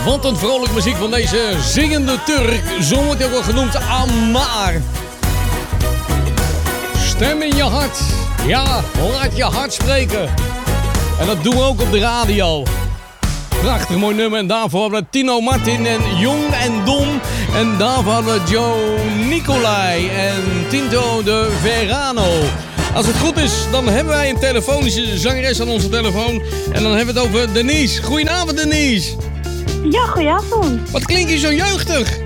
Wat een vrolijke muziek van deze zingende Turk. Zo wordt hij ook wel genoemd, Ammar. Stem in je hart. Ja, laat je hart spreken. En dat doen we ook op de radio. Prachtig mooi nummer. En daarvoor hadden we Tino Martin en Jong en Dom. En daarvoor hadden we Joe Nicolai en Tinto de Verano. Als het goed is, dan hebben wij een telefonische zangeres aan onze telefoon. En dan hebben we het over Denise. Goedenavond, Denise. Ja, goedenavond. Wat klink je zo jeugdig?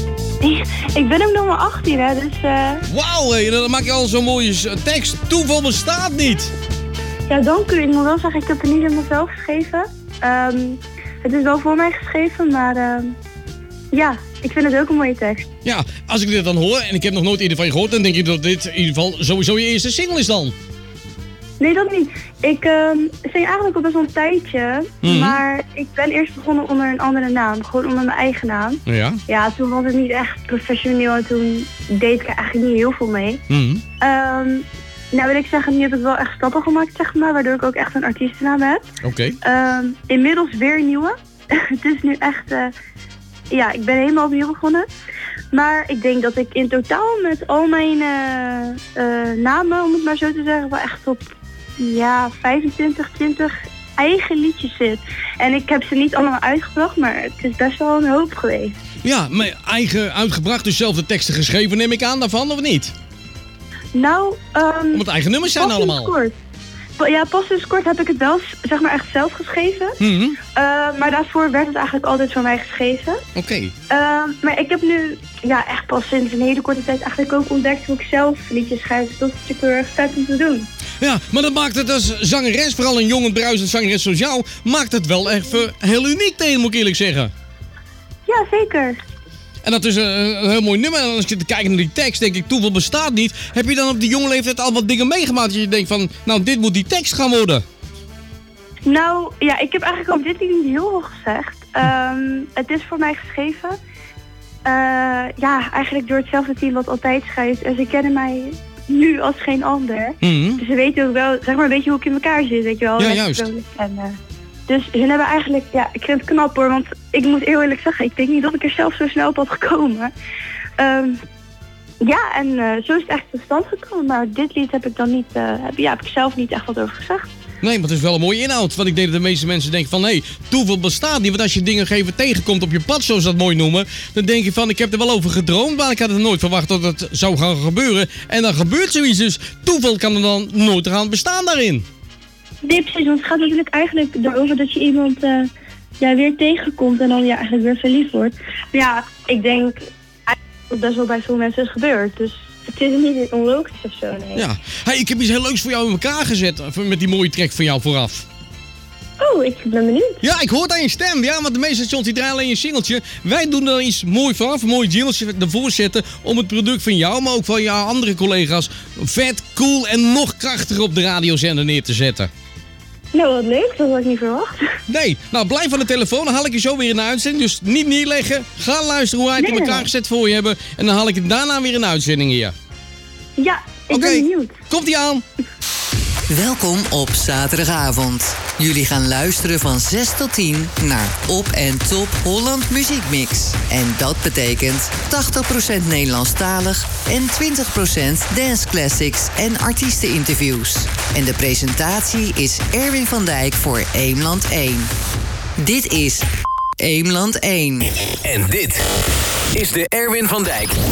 Ik ben ook nog maar 18, hè, dus... Wauw, hé, dan maak je al zo'n mooie tekst. Toeval bestaat niet. Ja, dank u. Ik moet wel zeggen, ik heb het niet helemaal zelf geschreven. Het is wel voor mij geschreven, maar... ja, ik vind het ook een mooie tekst. Ja, als ik dit dan hoor, en ik heb nog nooit eerder van je gehoord... dan denk je dat dit in ieder geval sowieso je eerste single is dan. Nee, dat niet. Ik zing eigenlijk al best wel een tijdje. Maar ik ben eerst begonnen onder een andere naam. Gewoon onder mijn eigen naam. Ja. Ja, toen was het niet echt professioneel en toen deed ik er eigenlijk niet heel veel mee. Nou wil ik zeggen, nu heb ik wel echt stappen gemaakt, zeg maar. Waardoor ik ook echt een artiestennaam heb. Oké. Inmiddels weer een nieuwe. Het is nu echt... ja, ik ben helemaal opnieuw begonnen. Maar ik denk dat ik in totaal met al mijn namen, om het maar zo te zeggen, wel echt op 25, 20 eigen liedjes zit. En ik heb ze niet allemaal uitgebracht, maar het is best wel een hoop geweest. Ja, maar eigen uitgebracht, dus zelf de teksten geschreven, neem ik aan daarvan, of niet? Nou, omdat eigen nummers zijn allemaal. Ja, pas sinds kort heb ik het wel, zeg maar, echt zelf geschreven. Maar daarvoor werd het eigenlijk altijd voor mij geschreven. Oké. Maar ik heb nu, ja, echt pas sinds een hele korte tijd eigenlijk ook ontdekt hoe ik zelf liedjes schrijf. Dus dat is natuurlijk heel erg vet om te doen. Ja, maar dat maakt het als zangeres, vooral een jong en bruisend zangeres zoals jou, maakt het wel echt heel uniek tegen, moet ik eerlijk zeggen. Ja, zeker. En dat is een heel mooi nummer. En als je kijkt naar die tekst, denk ik, toeval bestaat niet. Heb je dan op die jonge leeftijd al wat dingen meegemaakt dat je denkt van, nou, dit moet die tekst gaan worden? Nou, ja, ik heb eigenlijk op dit lied niet heel veel gezegd. Het is voor mij geschreven. Ja, eigenlijk door hetzelfde team wat altijd schrijft. En ze kennen mij nu als geen ander. Dus ze weten ook wel, zeg maar, een beetje hoe ik in elkaar zit, weet je wel. Ja, juist. En, dus hun hebben eigenlijk, ja, ik vind het knap hoor, want ik moet eerlijk zeggen, ik denk niet dat ik er zelf zo snel op had gekomen. Ja, en zo is het echt tot stand gekomen, maar dit lied heb ik dan niet, heb ik zelf niet echt wat over gezegd. Nee, maar het is wel een mooie inhoud. Want ik denk dat de meeste mensen denken van, nee, toeval bestaat niet. Want als je dingen even tegenkomt op je pad, zoals ze dat mooi noemen, dan denk je van, ik heb er wel over gedroomd, maar ik had het nooit verwacht dat het zou gaan gebeuren. En dan gebeurt zoiets, dus toeval kan er dan nooit gaan bestaan daarin. Nee, precies, want het gaat natuurlijk eigenlijk erover dat je iemand weer tegenkomt en dan eigenlijk weer verliefd wordt. Maar ja, ik denk dat best wel bij veel mensen is gebeurd, dus het is niet onlogisch of zo, nee. Ja, hey, ik heb iets heel leuks voor jou in elkaar gezet, met die mooie track van jou vooraf. Oh, ik ben benieuwd. Ja, ik hoor het aan je stem. Ja, want de meeste stations die draaien alleen je singeltje. Wij doen er iets mooi vanaf, een mooi jingletje ervoor zetten om het product van jou, maar ook van jouw andere collega's, vet, cool en nog krachtiger op de radiozender neer te zetten. Nou, wat leuk. Dat had ik niet verwacht. Nee, nou blijf aan de telefoon. Dan haal ik je zo weer in de uitzending. Dus niet neerleggen. Ga luisteren hoe wij het in elkaar gezet voor je hebben. En dan haal ik het daarna weer in de uitzending hier. Ja, ik ben benieuwd. Komt-ie aan. Welkom op zaterdagavond. Jullie gaan luisteren van 6 tot 10 naar Op en Top Holland Muziekmix. En dat betekent 80% Nederlandstalig en 20% dance classics en artiesteninterviews. En de presentatie is Erwin van Dijk voor Eemland 1. Dit is Eemland 1. En dit is de Erwin van Dijk